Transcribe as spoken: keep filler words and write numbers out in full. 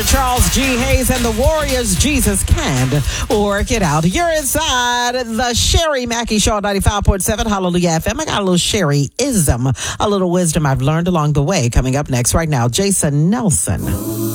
with Charles G. Hayes and the Warriors. Jesus can work it out. You're inside the Sherry Mackey Show, ninety-five point seven Hallelujah F M. I got a little Sherry-ism, a little wisdom I've learned along the way. Coming up next right now, Jason Nelson.